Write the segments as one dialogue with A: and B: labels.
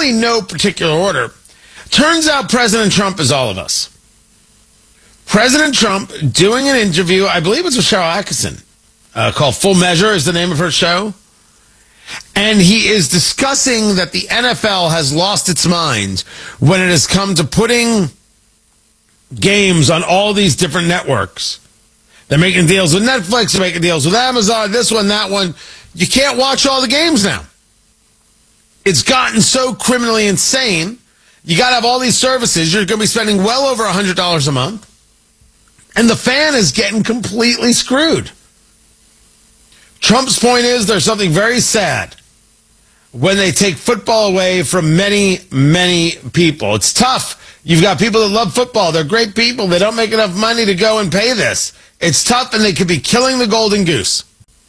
A: really no particular order. Turns out President Trump is all of us. President Trump doing an interview, I believe it's with Cheryl Atkinson, called Full Measure is the name of her show. And he is discussing that the NFL has lost its mind when it has come to putting games on all these different networks. They're making deals with Netflix, they're making deals with Amazon, this one, that one. You can't watch all the games now. It's gotten so criminally insane. You got to have all these services. You're going to be spending well over $100 a month. And the fan is getting completely screwed. Trump's point is there's something very sad when they take football away from many, many people. It's tough. You've got people that love football. They're great people. They don't make enough money to go and pay this. It's tough, and they could be killing the golden goose.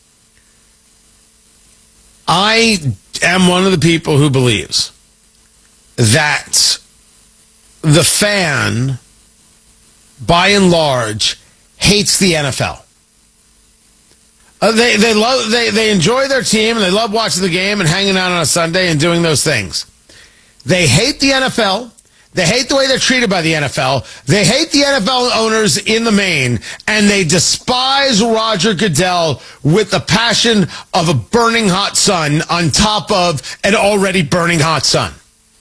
A: I am one of the people who believes that the fan, by and large, hates the NFL. They enjoy their team, and they love watching the game and hanging out on a Sunday and doing those things. They hate the NFL. They hate the way they're treated by the NFL. They hate the NFL owners in the main, and they despise Roger Goodell with the passion of a burning hot sun on top of an already burning hot sun.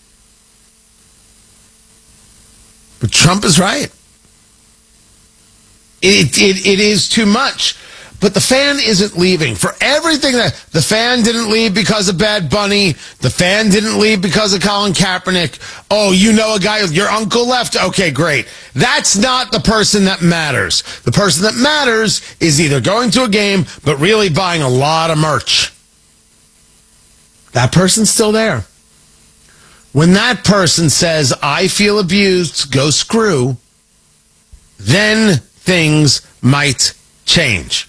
A: But Trump is right. It is too much. But the fan isn't leaving. For everything that the fan didn't leave because of Bad Bunny, the fan didn't leave because of Colin Kaepernick. Oh, you know a guy, your uncle left? Okay, great. That's not the person that matters. The person that matters is either going to a game, but really buying a lot of merch. That person's still there. When that person says, I feel abused, go screw, then things might change.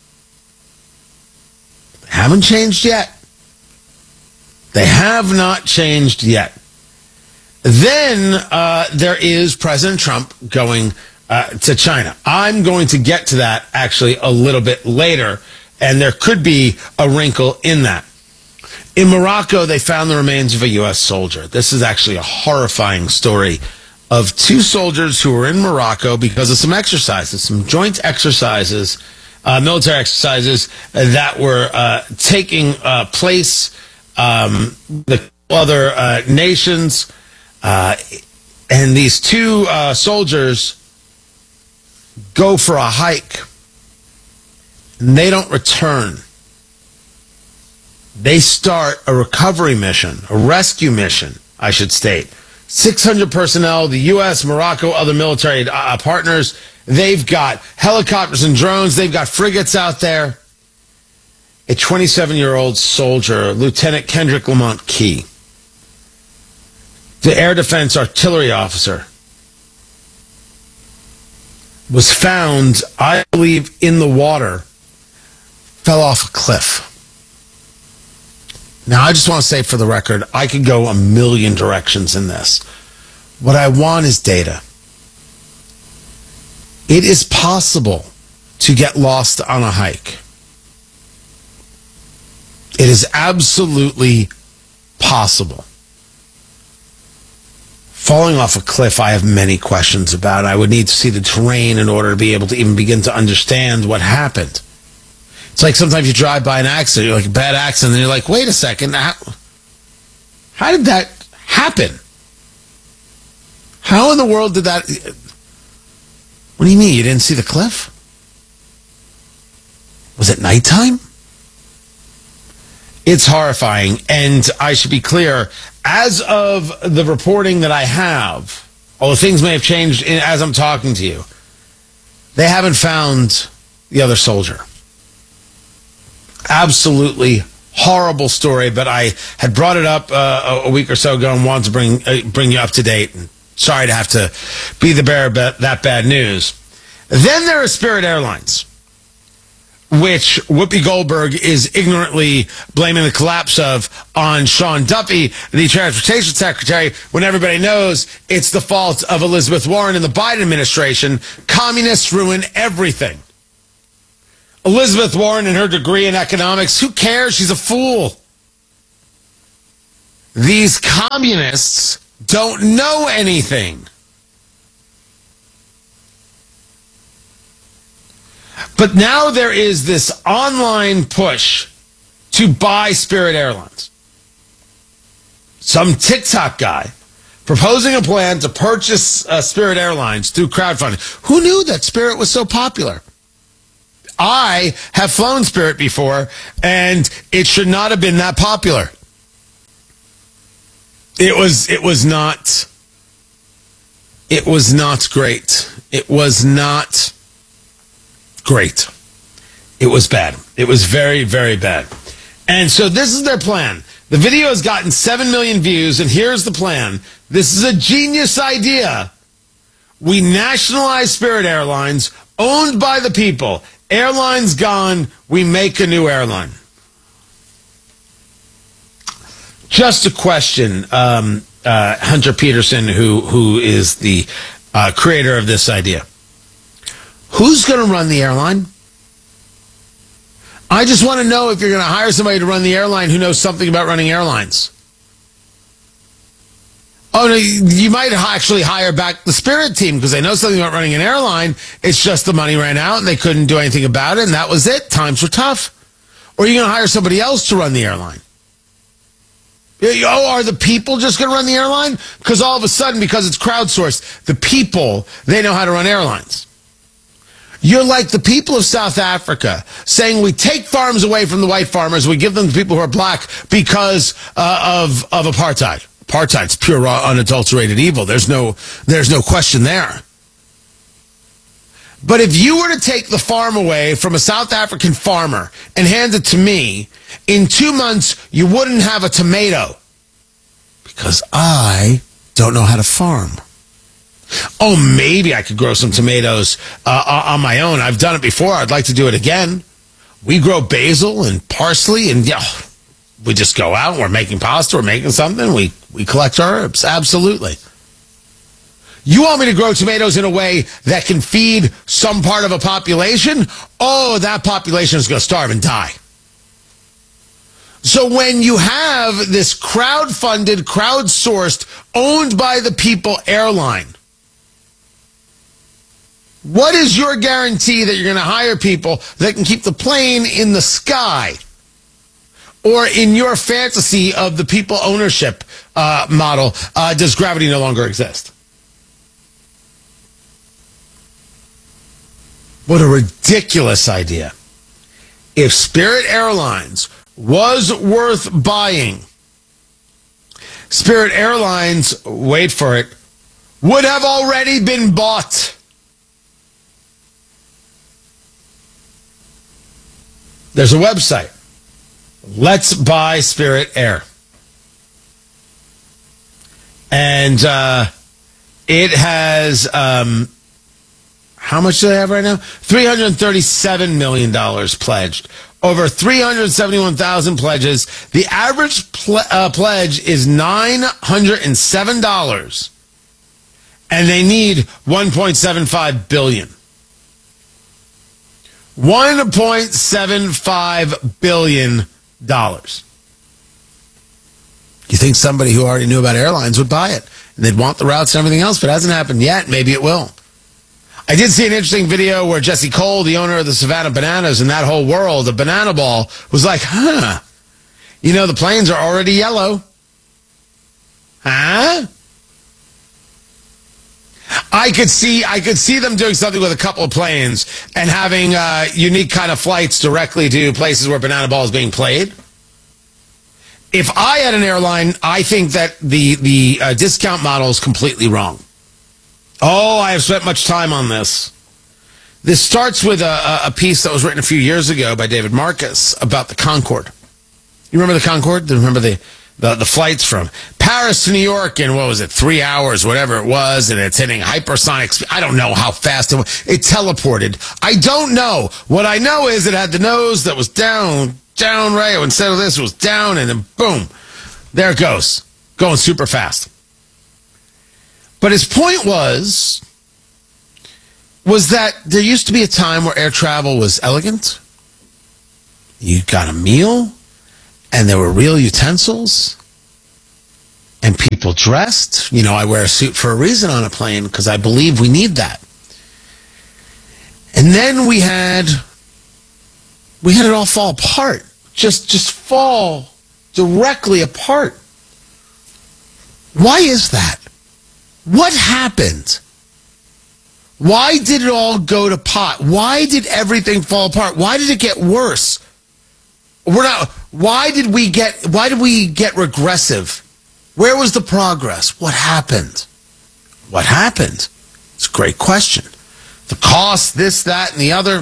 A: Haven't changed yet. They have not changed yet. Then there is President Trump going to China. I'm going to get to that actually a little bit later, and there could be a wrinkle in that. In Morocco, they found the remains of a U.S. soldier. This is actually a horrifying story of two soldiers who were in Morocco because of some exercises, some joint exercises, military exercises that were taking place with other nations. And these two soldiers go for a hike, and they don't return. They start a recovery mission, a rescue mission, I should state. 600 personnel, the U.S., Morocco, other military partners. They've got helicopters and drones. They've got frigates out there. A 27-year-old soldier, Lieutenant Kendrick Lamont Key, the air defense artillery officer, was found, I believe, in the water, fell off a cliff. Now, I just want to say for the record, I could go a million directions in this. What I want is data. It is possible to get lost on a hike. It is absolutely possible. Falling off a cliff, I have many questions about. I would need to see the terrain in order to be able to even begin to understand what happened. It's like sometimes you drive by an accident, you're like a bad accident, and you're like, wait a second, how did that happen? How in the world did that... What do you mean, you didn't see the cliff? Was it nighttime? It's horrifying, and I should be clear, as of the reporting that I have, although things may have changed as I'm talking to you, they haven't found the other soldier. Absolutely horrible story, but I had brought it up a week or so ago and wanted to bring you up to date. And sorry to have to be the bearer of that bad news. Then there is Spirit Airlines, which Whoopi Goldberg is ignorantly blaming the collapse of on Sean Duffy, the transportation secretary, when everybody knows it's the fault of Elizabeth Warren and the Biden administration. Communists ruin everything. Elizabeth Warren and her degree in economics, who cares? She's a fool. These communists don't know anything. But now there is this online push to buy Spirit Airlines. Some TikTok guy proposing a plan to purchase Spirit Airlines through crowdfunding. Who knew that Spirit was so popular? I have flown Spirit before, and it should not have been that popular. It was not great. It was not great. It was bad. It was very, very bad. And so this is their plan. The video has gotten 7 million views, and here's the plan. This is a genius idea. We nationalize Spirit Airlines, owned by the people. Airlines gone, we make a new airline. Just a question, Hunter Peterson, who is the creator of this idea. Who's going to run the airline? I just want to know if you're going to hire somebody to run the airline who knows something about running airlines. Oh, no, you might actually hire back the Spirit team because they know something about running an airline. It's just the money ran out and they couldn't do anything about it, and that was it. Times were tough. Or are you going to hire somebody else to run the airline? Oh, are the people just going to run the airline? Because all of a sudden, because it's crowdsourced, the people, they know how to run airlines. You're like the people of South Africa saying we take farms away from the white farmers, we give them to people who are black because of apartheid. Apartheid's pure, raw, unadulterated evil. There's no question there. But if you were to take the farm away from a South African farmer and hand it to me, in 2 months you wouldn't have a tomato because I don't know how to farm. Oh, maybe I could grow some tomatoes on my own. I've done it before. I'd like to do it again. We grow basil and parsley, and yeah, we just go out. We're making pasta. We're making something. We collect herbs. Absolutely. You want me to grow tomatoes in a way that can feed some part of a population? Oh, that population is going to starve and die. So when you have this crowdfunded, crowdsourced, owned by the people airline, what is your guarantee that you're going to hire people that can keep the plane in the sky? Or in your fantasy of the people ownership model, does gravity no longer exist? What a ridiculous idea. If Spirit Airlines was worth buying, Spirit Airlines, wait for it, would have already been bought. There's a website. Let's buy Spirit Air. And it has, how much do they have right now? $337 million pledged. Over 371,000 pledges. The average pledge is $907. And they need $1.75 billion. $1.75 billion. You think somebody who already knew about airlines would buy it? And they'd want the routes and everything else, but it hasn't happened yet. Maybe it will. I did see an interesting video where Jesse Cole, the owner of the Savannah Bananas and that whole world of Banana Ball, was like, you know, the planes are already yellow. Huh? I could see them doing something with a couple of planes and having unique kind of flights directly to places where Banana Ball is being played. If I had an airline, I think that the discount model is completely wrong. Oh, I have spent much time on this. This starts with a piece that was written a few years ago by David Marcus about the Concorde. You remember the Concorde? Do you remember the flights from Paris to New York in, 3 hours, whatever it was, and it's hitting hypersonic speed. I don't know how fast it was. It teleported. I don't know. What I know is it had the nose that was down right. Instead of this, it was down, and then boom, there it goes. Going super fast. But his point was that there used to be a time where air travel was elegant. You got a meal, and there were real utensils. and people dressed. You know, I wear a suit for a reason on a plane because I believe we need that. And then we had it all fall apart. Just fall directly apart. Why is that? What happened? Why did it all go to pot? Why did everything fall apart? Why did it get worse? Why did we get regressive? Where was the progress? What happened? What happened? It's a great question. The cost, this, that, and the other.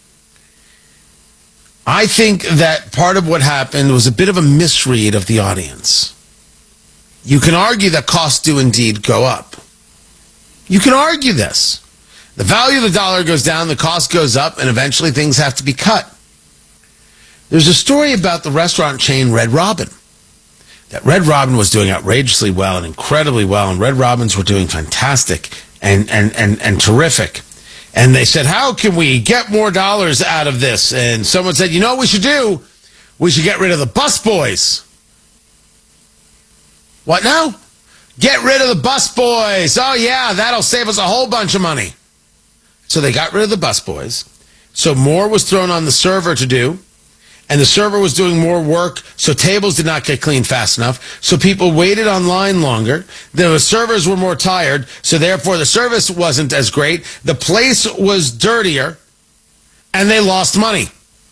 A: I think that part of what happened was a bit of a misread of the audience. You can argue that costs do indeed go up. You can argue this. The value of the dollar goes down, the cost goes up, and eventually things have to be cut. There's a story about the restaurant chain Red Robin. That Red Robin was doing outrageously well and incredibly well, and Red Robins were doing fantastic and terrific. And they said, how can we get more dollars out of this? And someone said, you know what we should do? We should get rid of the busboys. What now? Get rid of the busboys. Oh, yeah, that'll save us a whole bunch of money. So they got rid of the busboys. So more was thrown on the server to do. And the server was doing more work, so tables did not get cleaned fast enough. So people waited online longer. The servers were more tired, so therefore the service wasn't as great. The place was dirtier, and they lost money.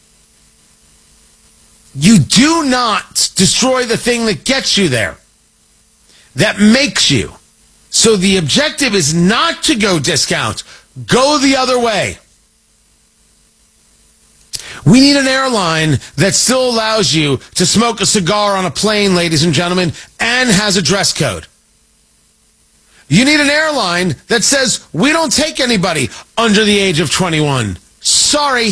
A: You do not destroy the thing that gets you there, that makes you. So the objective is not to go discount. Go the other way. We need an airline that still allows you to smoke a cigar on a plane, ladies and gentlemen, and has a dress code. You need an airline that says, we don't take anybody under the age of 21. Sorry.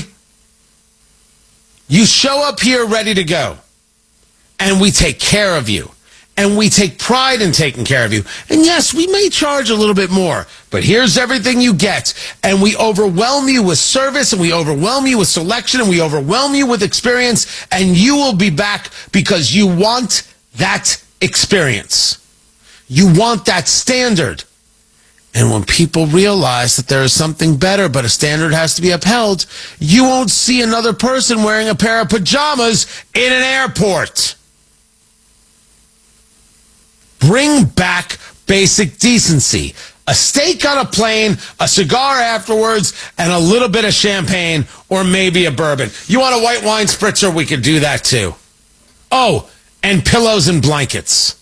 A: You show up here ready to go, and we take care of you. And we take pride in taking care of you. And yes, we may charge a little bit more, but here's everything you get. And we overwhelm you with service, and we overwhelm you with selection, and we overwhelm you with experience, and you will be back because you want that experience. You want that standard. And when people realize that there is something better, but a standard has to be upheld, you won't see another person wearing a pair of pajamas in an airport. Bring back basic decency. A steak on a plane, a cigar afterwards, and a little bit of champagne, or maybe a bourbon. You want a white wine spritzer? We could do that too. Oh, and pillows and blankets.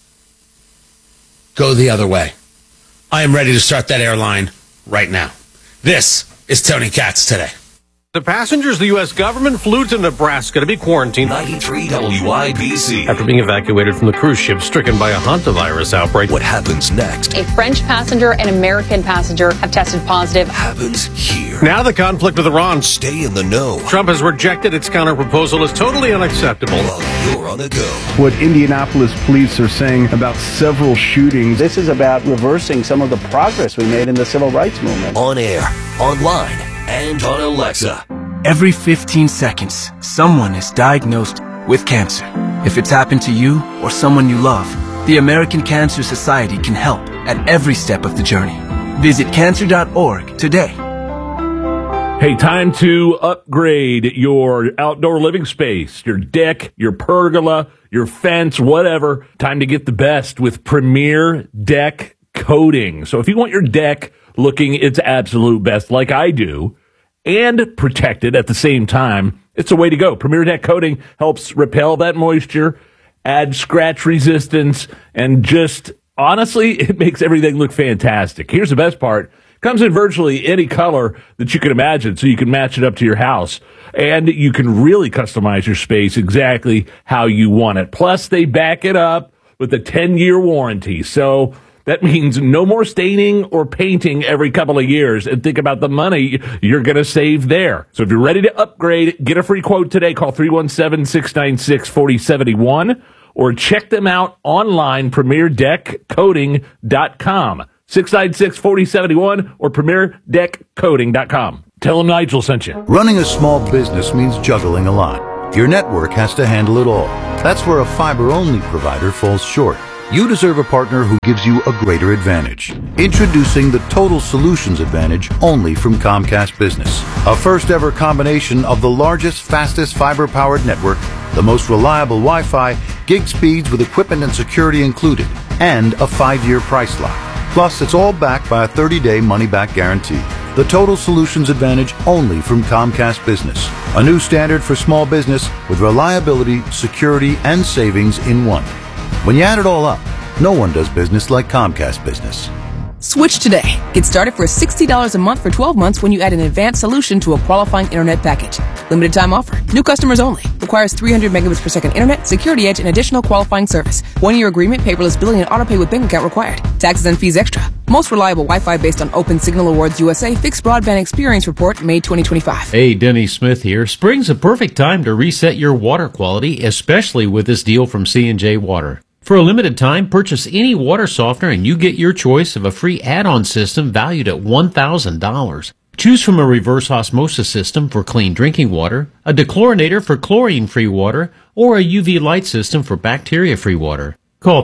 A: Go the other way. I am ready to start that airline right now. This is Tony Katz Today.
B: The passengers of the U.S. government flew to Nebraska to be quarantined
C: 93 WIBC.
B: after being evacuated from the cruise ship stricken by a hantavirus outbreak.
C: What happens next
D: A French passenger and American passenger have tested positive.
C: happens here.
B: Now the conflict with Iran.
C: Stay in the know
B: Trump has rejected its counterproposal as totally unacceptable.
C: while you're on the go.
E: What Indianapolis police are saying about several shootings.
F: This is about reversing some of the progress we made in the civil rights movement.
C: On air, online, and on Alexa.
G: Every 15 seconds, someone is diagnosed with cancer. If it's happened to you or someone you love, the American Cancer Society can help at every step of the journey. Visit cancer.org today.
H: Hey, time to upgrade your outdoor living space, your deck, your pergola, your fence, whatever. Time to get the best with Premier Deck Coating. So if you want your deck looking its absolute best like I do, and protected at the same time, it's a way to go. Premier Deck Coating helps repel that moisture, add scratch resistance, and just, honestly, it makes everything look fantastic. Here's the best part. Comes in virtually any color that you can imagine, so you can match it up to your house. And you can really customize your space exactly how you want it. Plus, they back it up with a 10-year warranty. So that means no more staining or painting every couple of years. And think about the money you're going to save there. So if you're ready to upgrade, get a free quote today. Call 317-696-4071 or check them out online, premierdeckcoating.com. 696-4071 or premierdeckcoating.com. Tell them Nigel sent you.
I: Running a small business means juggling a lot. Your network has to handle it all. That's where a fiber-only provider falls short. You deserve a partner who gives you a greater advantage. Introducing the Total Solutions Advantage only from Comcast Business. A first-ever combination of the largest, fastest fiber-powered network, the most reliable Wi-Fi, gig speeds with equipment and security included, and a 5-year price lock. Plus, it's all backed by a 30-day money-back guarantee. The Total Solutions Advantage only from Comcast Business. A new standard for small business with reliability, security, and savings in one. When you add it all up, no one does business like Comcast Business.
J: Switch today. Get started for $60 a month for 12 months when you add an advanced solution to a qualifying internet package. Limited time offer. New customers only. Requires 300 megabits per second internet, security edge, and additional qualifying service. 1-year agreement, paperless billing, and autopay with bank account required. Taxes and fees extra. Most reliable Wi-Fi based on Open Signal Awards USA Fixed Broadband Experience Report, May 2025.
K: Hey, Denny Smith here. Spring's a perfect time to reset your water quality, especially with this deal from C&J Water. For a limited time, purchase any water softener and you get your choice of a free add-on system valued at $1,000. Choose from a reverse osmosis system for clean drinking water, a dechlorinator for chlorine-free water, or a UV light system for bacteria-free water. Call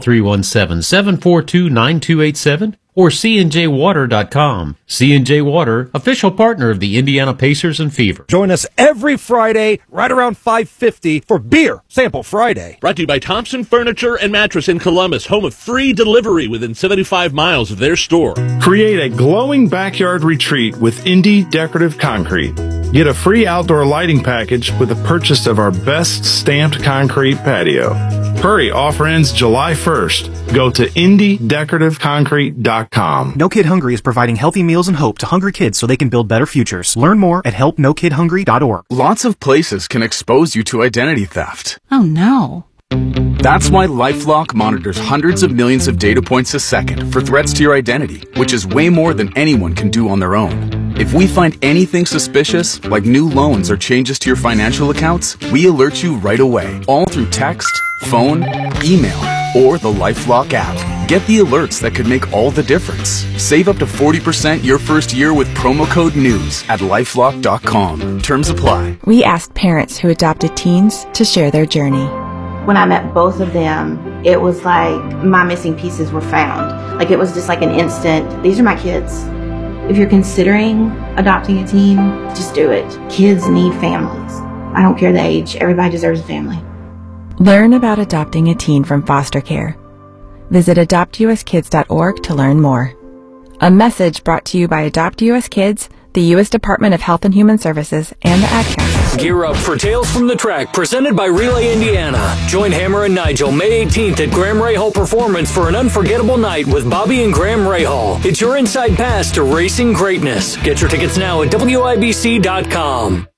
K: 317-742-9287 or cnjwater.com. C&J Water, official partner of the Indiana Pacers and Fever.
B: Join us every Friday right around 5:50 for Beer Sample Friday.
H: Brought to you by Thompson Furniture and Mattress in Columbus, home of free delivery within 75 miles of their store.
L: Create a glowing backyard retreat with Indy Decorative Concrete. Get a free outdoor lighting package with the purchase of our best stamped concrete patio. Hurry, offer ends July 1st. Go to IndyDecorativeConcrete.com.
M: No Kid Hungry is providing healthy meals and hope to hungry kids so they can build better futures. Learn more at helpnokidhungry.org.
N: Lots of places can expose you to identity theft.
O: Oh no.
N: That's why LifeLock monitors hundreds of millions of data points a second for threats to your identity, which is way more than anyone can do on their own. If we find anything suspicious, like new loans or changes to your financial accounts, we alert you right away, all through text, phone, email, or the LifeLock app. Get the alerts that could make all the difference. Save up to 40% your first year with promo code NEWS at LifeLock.com. Terms apply.
P: We asked parents who adopted teens to share their journey.
Q: When I met both of them, it was like my missing pieces were found. Like it was just like an instant, these are my kids. If you're considering adopting a teen, just do it. Kids need families. I don't care the age, everybody deserves a family.
P: Learn about adopting a teen from foster care. Visit adoptuskids.org to learn more. A message brought to you by Adopt US Kids, the U.S. Department of Health and Human Services, and the Ad Council.
R: Gear up for Tales from the Track, presented by Relay Indiana. Join Hammer and Nigel May 18th at Graham Rahal Performance for an unforgettable night with Bobby and Graham Rahal. It's your inside pass to racing greatness. Get your tickets now at WIBC.com.